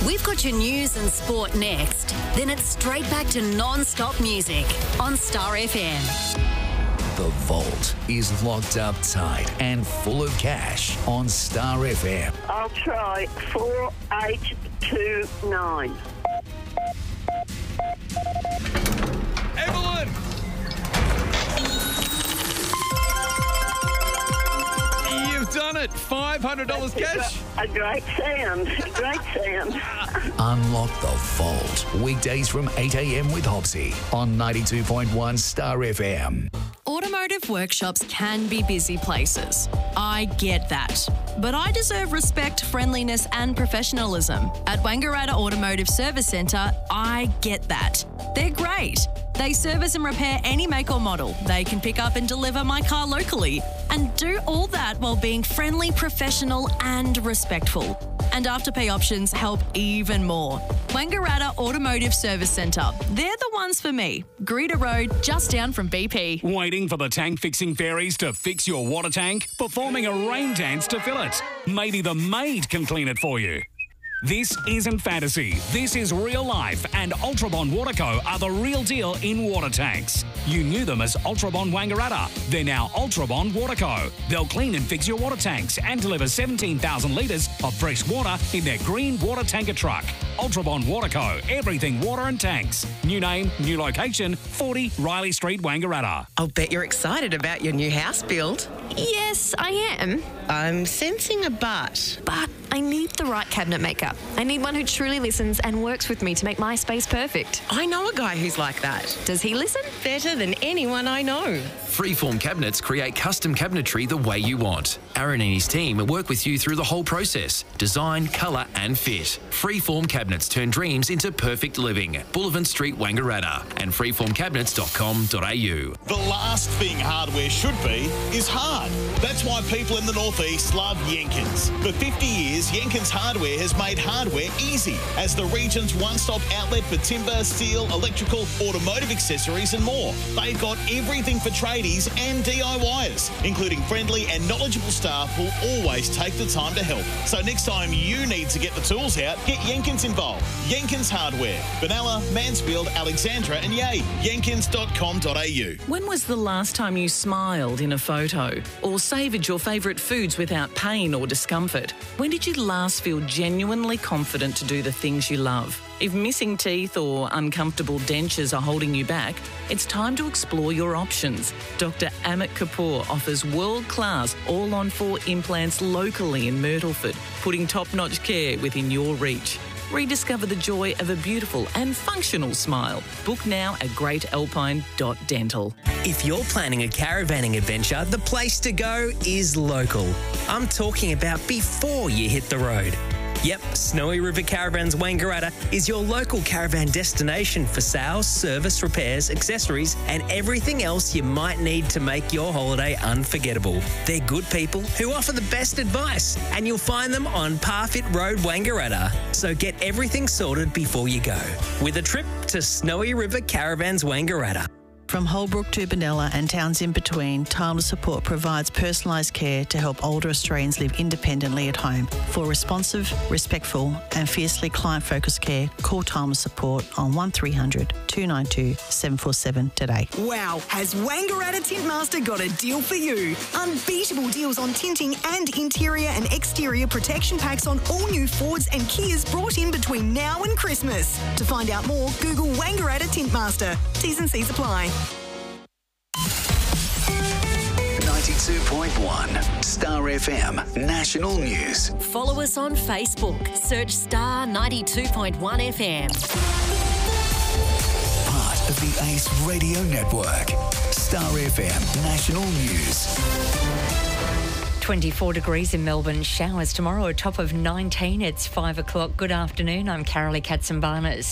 We've got your news and sport next. Then it's straight back to non-stop music on Star FM. The Vault is locked up tight and full of cash on Star FM. I'll try 4829. Evelyn! You've done it. $500 cash. A great sound. Great sound. Unlock the Vault. Weekdays from 8 a.m. with Hopsy on 92.1 Star FM. Automotive workshops can be busy places. I get that. But I deserve respect, friendliness and professionalism. At Wangaratta Automotive Service Centre, I get that. They're great. They service and repair any make or model. They can pick up and deliver my car locally and do all that while being friendly, professional and respectful. And Afterpay options help even more. Wangaratta Automotive Service Centre. They're the ones for me. Greta Road, just down from BP. Waiting for the tank fixing fairies to fix your water tank? Performing a rain dance to fill it? Maybe the maid can clean it for you. This isn't fantasy. This is real life, and Ultrabond Water Co. are the real deal in water tanks. You knew them as Ultrabond Wangaratta. They're now Ultrabond Water Co. They'll clean and fix your water tanks and deliver 17,000 litres of fresh water in their green water tanker truck. Ultrabond Water Co. Everything water and tanks. New name, new location, 40 Riley Street, Wangaratta. I'll bet you're excited about your new house build. Yes, I am. I'm sensing a but. But I need the right cabinet maker. I need one who truly listens and works with me to make my space perfect. I know a guy who's like that. Does he listen? Better than anyone I know. Freeform Cabinets create custom cabinetry the way you want. Aaron and his team work with you through the whole process. Design, colour and fit. Freeform Cabinets turn dreams into perfect living. Bullivant Street, Wangaratta and freeformcabinets.com.au. The last thing hardware should be is hard. That's why people in the Northeast love Jenkins. For 50 years, Jenkins Hardware has made hardware easy as the region's one-stop outlet for timber, steel, electrical, automotive accessories and more. They've got everything for tradies and DIYers, including friendly and knowledgeable staff who'll always take the time to help. So next time you need to get the tools out, get Jenkins involved. Jenkins Hardware. Benalla, Mansfield, Alexandra and Yea. Jenkins.com.au. When was the last time you smiled in a photo or savoured your favourite foods without pain or discomfort? When did you last feel genuinely confident to do the things you love? If missing teeth or uncomfortable dentures are holding you back, it's time to explore your options. Dr. Amit Kapoor offers world-class all-on-4 implants locally in Myrtleford, putting top-notch care within your reach. Rediscover the joy of a beautiful and functional smile. Book now at greatalpine.dental. If you're planning a caravanning adventure, the place to go is local. I'm talking about before you hit the road. Yep, Snowy River Caravans Wangaratta is your local caravan destination for sales, service, repairs, accessories and everything else you might need to make your holiday unforgettable. They're good people who offer the best advice and you'll find them on Parfit Road, Wangaratta. So get everything sorted before you go with a trip to Snowy River Caravans Wangaratta. From Holbrook to Benalla and towns in between, Timeless Support provides personalised care to help older Australians live independently at home. For responsive, respectful and fiercely client-focused care, call Timeless Support on 1300 292 747 today. Wow, has Wangaratta Tintmaster got a deal for you? Unbeatable deals on tinting and interior and exterior protection packs on all new Fords and Kias brought in between now and Christmas. To find out more, Google Wangaratta Tintmaster. T's and C's apply. 92.1 Star FM National News. Follow us on Facebook. Search Star 92.1 FM. Part of the Ace Radio Network. Star FM National News. 24 degrees in Melbourne. Showers tomorrow, a top of 19. It's 5 o'clock. Good afternoon. I'm Carolee Katsimbanis.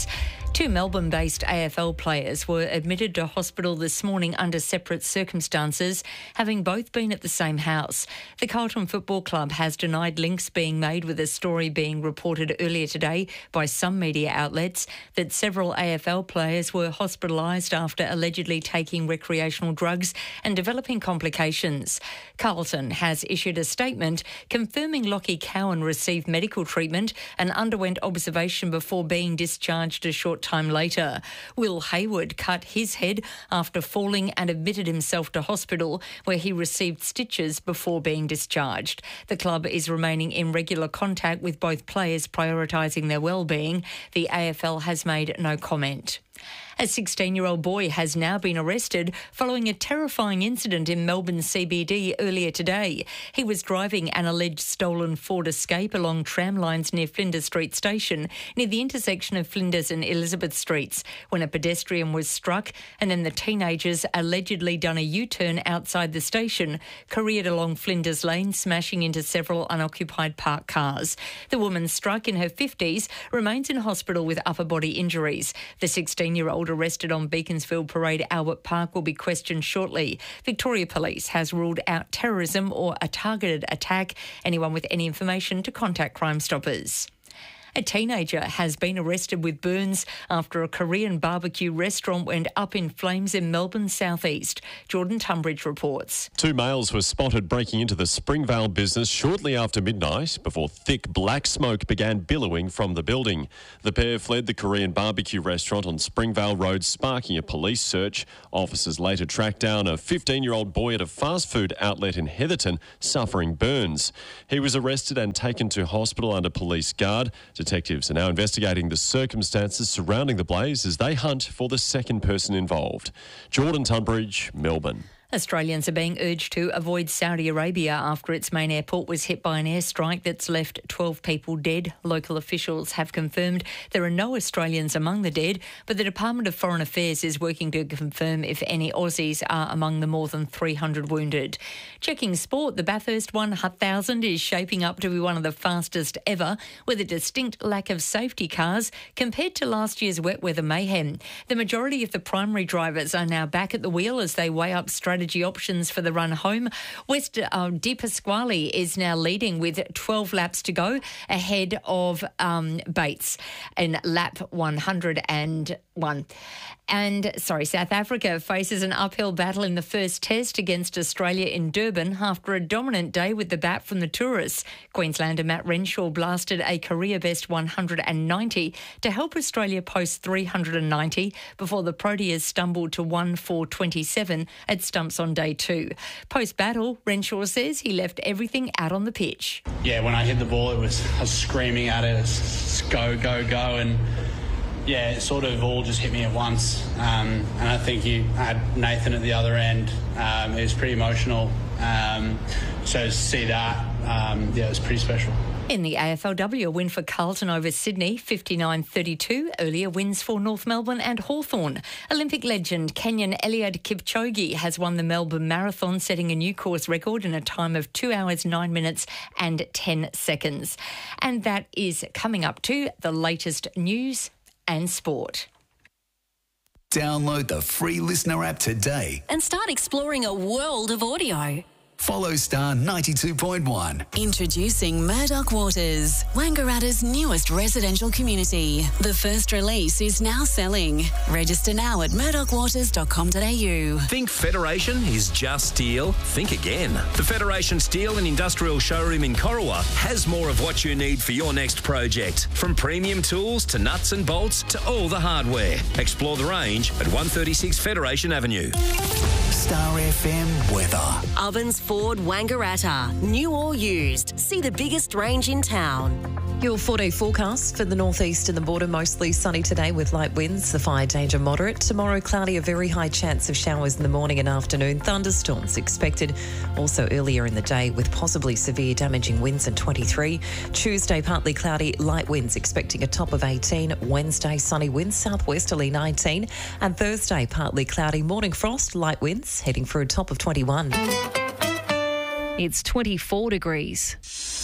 Two Melbourne-based AFL players were admitted to hospital this morning under separate circumstances, having both been at the same house. The Carlton Football Club has denied links being made with a story being reported earlier today by some media outlets that several AFL players were hospitalised after allegedly taking recreational drugs and developing complications. Carlton has issued a statement confirming Lockie Cowan received medical treatment and underwent observation before being discharged a short time later. Will Hayward cut his head after falling and admitted himself to hospital, where he received stitches before being discharged. The club is remaining in regular contact with both players, prioritising their well-being. The AFL has made no comment. A 16-year-old boy has now been arrested following a terrifying incident in Melbourne CBD earlier today. He was driving an alleged stolen Ford Escape along tram lines near Flinders Street Station, near the intersection of Flinders and Elizabeth Streets, when a pedestrian was struck and then the teenagers, allegedly done a U-turn outside the station, careered along Flinders Lane, smashing into several unoccupied parked cars. The woman, struck in her 50s, remains in hospital with upper body injuries. The 16-year-old arrested on Beaconsfield Parade Albert Park will be questioned shortly. Victoria Police has ruled out terrorism or a targeted attack. Anyone with any information to contact Crime Stoppers. A teenager has been arrested with burns after a Korean barbecue restaurant went up in flames in Melbourne's southeast. Jordan Tunbridge reports. Two males were spotted breaking into the Springvale business shortly after midnight before thick black smoke began billowing from the building. The pair fled the Korean barbecue restaurant on Springvale Road, sparking a police search. Officers later tracked down a 15-year-old boy at a fast food outlet in Heatherton suffering burns. He was arrested and taken to hospital under police guard. Detectives are now investigating the circumstances surrounding the blaze as they hunt for the second person involved. Jordan Tunbridge, Melbourne. Australians are being urged to avoid Saudi Arabia after its main airport was hit by an airstrike that's left 12 people dead. Local officials have confirmed there are no Australians among the dead, but the Department of Foreign Affairs is working to confirm if any Aussies are among the more than 300 wounded. Checking sport, the Bathurst 1000 is shaping up to be one of the fastest ever, with a distinct lack of safety cars compared to last year's wet weather mayhem. The majority of the primary drivers are now back at the wheel as they weigh up strategy options for the run home. West Di Pasquale is now leading with 12 laps to go, ahead of Bates in lap 101. South Africa faces an uphill battle in the first test against Australia in Durban after a dominant day with the bat from the tourists. Queenslander Matt Renshaw blasted a career-best 190 to help Australia post 390 before the Proteas stumbled to 1-4-27 at stumps on day two. Post-battle, Renshaw says he left everything out on the pitch. Yeah, when I hit the ball, I was screaming at it, go, go, go, and yeah, it sort of all just hit me at once. And I think I had Nathan at the other end. It was pretty emotional. So to see that, it was pretty special. In the AFLW, a win for Carlton over Sydney, 59-32. Earlier wins for North Melbourne and Hawthorn. Olympic legend Kenyan Eliud Kipchoge has won the Melbourne Marathon, setting a new course record in a time of 2 hours, 9 minutes and 10 seconds. And that is coming up to the latest news and sport. Download the free Listener app today and start exploring a world of audio. Follow Star 92.1. Introducing Murdoch Waters, Wangaratta's newest residential community. The first release is now selling. Register now at murdochwaters.com.au. Think Federation is just steel? Think again. The Federation Steel and Industrial Showroom in Corowa has more of what you need for your next project. From premium tools to nuts and bolts to all the hardware. Explore the range at 136 Federation Avenue. Star FM weather. Ovens Ford Wangaratta. New or used. See the biggest range in town. Your 4-day forecast for the northeast and the border, mostly sunny today with light winds, the fire danger moderate. Tomorrow, cloudy, a very high chance of showers in the morning and afternoon. Thunderstorms expected also earlier in the day with possibly severe damaging winds at 23. Tuesday, partly cloudy, light winds expecting a top of 18. Wednesday, sunny winds, southwesterly 19. And Thursday, partly cloudy, morning frost, light winds heading for a top of 21. It's 24 degrees.